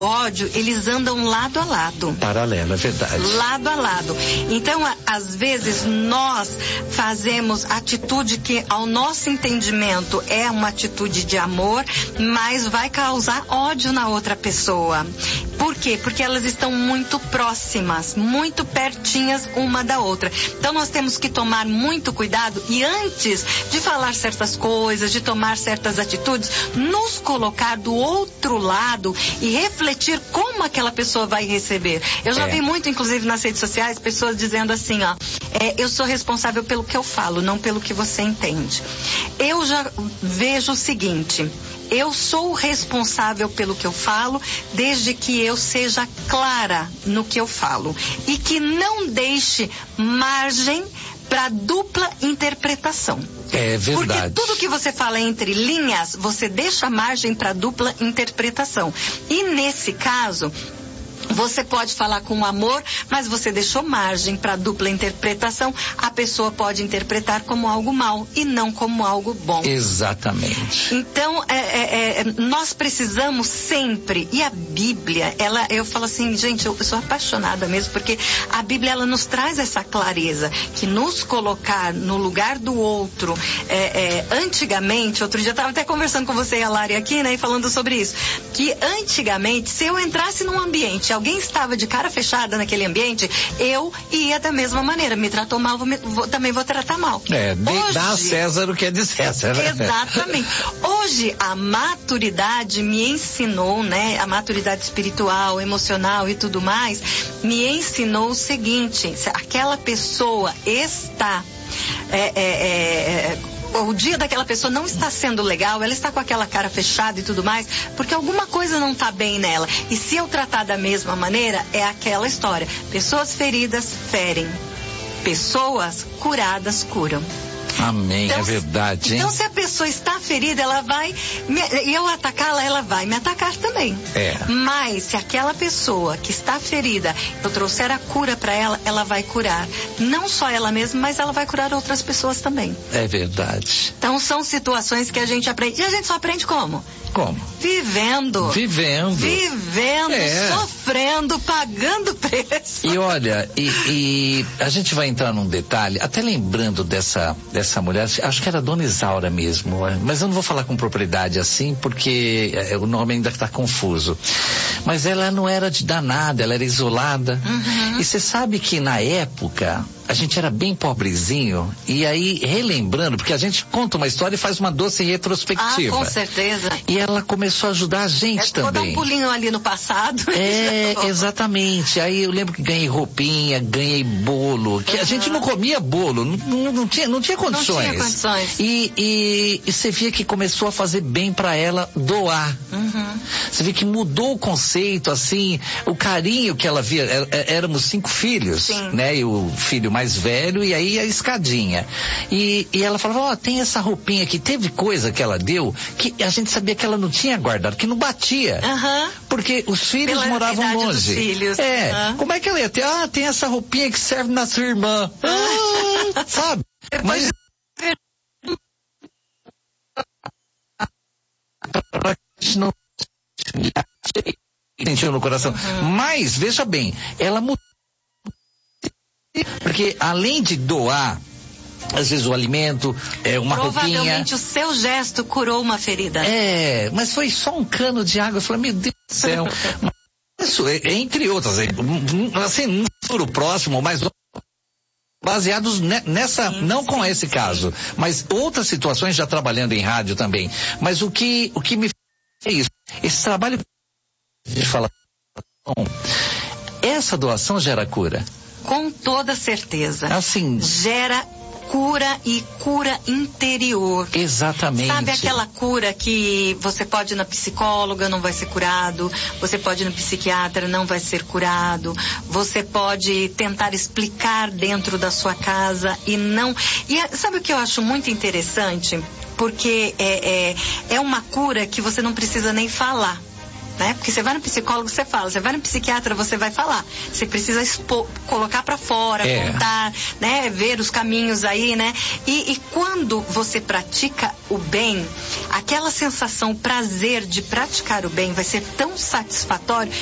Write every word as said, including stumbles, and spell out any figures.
ódio, eles andam lado a lado. Paralelo, é verdade. Lado a lado. Então, a, às vezes, nós fazemos atitude que, ao nosso entendimento, é uma atitude de amor, mas vai causar ódio na outra pessoa. Por quê? Porque elas estão muito próximas, muito pertinhas uma da outra. Então, nós temos que tomar muito cuidado e, antes de falar certas coisas, de tomar certas atitudes, nos colocar do outro lado e refletir como aquela pessoa vai receber. Eu já é. vi muito, inclusive, nas redes sociais, pessoas dizendo assim, ó, é, eu sou responsável pelo que eu falo, não pelo que você entende. Eu já vejo o seguinte, eu sou responsável pelo que eu falo, desde que eu seja clara no que eu falo e que não deixe margem para dupla interpretação. É verdade. Porque tudo que você fala entre linhas, você deixa margem para dupla interpretação. E nesse caso, você pode falar com amor, mas você deixou margem para dupla interpretação. A pessoa pode interpretar como algo mal e não como algo bom. Exatamente. Então, é, é, é, nós precisamos sempre, e a Bíblia, ela, eu falo assim, gente, eu, eu sou apaixonada mesmo, porque a Bíblia, ela nos traz essa clareza, que nos colocar no lugar do outro, é, é, antigamente, outro dia eu estava até conversando com você e a Lari aqui, né, e falando sobre isso, que antigamente, se eu entrasse num ambiente, alguém estava de cara fechada naquele ambiente, eu ia da mesma maneira. Me tratou mal, vou, vou, também vou tratar mal. É, de, dá a César o que é de César. Né? Exatamente. Hoje, a maturidade me ensinou, né? A maturidade espiritual, emocional e tudo mais, me ensinou o seguinte, se aquela pessoa está... É, é, é, o dia daquela pessoa não está sendo legal, ela está com aquela cara fechada e tudo mais, porque alguma coisa não está bem nela. E se eu tratar da mesma maneira, é aquela história. Pessoas feridas ferem. Pessoas curadas curam. Amém, então, é verdade, hein? Então, se a pessoa está ferida, ela vai... E eu atacá-la, ela vai me atacar também. É. Mas, se aquela pessoa que está ferida, eu trouxer a cura para ela, ela vai curar. Não só ela mesma, mas ela vai curar outras pessoas também. É verdade. Então, são situações que a gente aprende. E a gente só aprende como? Como? Vivendo. Vivendo. Vivendo, é. sofrendo, pagando preço. E olha, e, e a gente vai entrar num detalhe, até lembrando dessa, dessa mulher, acho que era Dona Isaura mesmo, mas eu não vou falar com propriedade assim, porque é, o nome ainda está confuso. Mas ela não era de danada, ela era isolada. Uhum. E você sabe que na época... a gente era bem pobrezinho, e aí, relembrando, porque a gente conta uma história e faz uma doce retrospectiva. Ah, com certeza. E ela começou a ajudar a gente é, também. Vou dar um pulinho ali no passado. É, exatamente. Aí eu lembro que ganhei roupinha, ganhei bolo, que uhum. a gente não comia bolo, não, não, não, tinha, não tinha condições. Não tinha condições. E, e, e você via que começou a fazer bem pra ela doar. Uhum. Você vê que mudou o conceito, assim, o carinho que ela via, é, é, éramos cinco filhos, Sim. né, e o filho mais mais velho, e aí a escadinha. E, e ela falava, ó, oh, tem essa roupinha aqui. Teve coisa que ela deu que a gente sabia que ela não tinha guardado, que não batia. Uhum. Porque os filhos Pela moravam longe. Dos filhos. É. Uhum. Como é que ela ia ter? Ah, tem essa roupinha que serve na sua irmã. Ah, sabe? Mas... não sentiu no coração. Uhum. Mas, veja bem, ela mudou. Porque além de doar, às vezes o alimento, é uma Provavelmente roupinha... Provavelmente o seu gesto curou uma ferida. É, mas foi só um cano de água. Eu falei, meu Deus do céu. Isso, entre outras, assim, um futuro próximo, mas baseados nessa, sim, não com sim, esse sim. caso, mas outras situações, já trabalhando em rádio também. Mas o que, o que me é isso, esse trabalho de falar, essa doação gera cura. Com toda certeza. Assim. Gera cura e cura interior. Exatamente. Sabe aquela cura que você pode ir na psicóloga, não vai ser curado, você pode ir no psiquiatra, não vai ser curado, você pode tentar explicar dentro da sua casa e não... E sabe o que eu acho muito interessante? Porque é, é, é uma cura que você não precisa nem falar. né? Porque você vai no psicólogo, você fala, você vai no psiquiatra, você vai falar. Você precisa expor, colocar para fora, é. contar, né? Ver os caminhos aí, né? E, e quando você pratica o bem, aquela sensação, o prazer de praticar o bem vai ser tão satisfatório